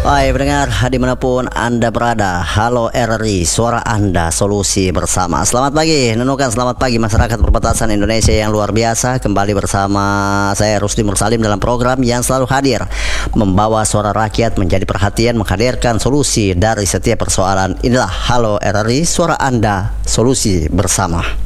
Hai pendengar, dimanapun Anda berada, halo RRI, suara Anda, solusi bersama. Selamat pagi, Nunukan, selamat pagi masyarakat perbatasan Indonesia yang luar biasa. Kembali bersama saya Rusdi Mursalim dalam program yang selalu hadir, membawa suara rakyat menjadi perhatian, menghadirkan solusi dari setiap persoalan. Inilah Halo RRI, suara Anda, solusi bersama.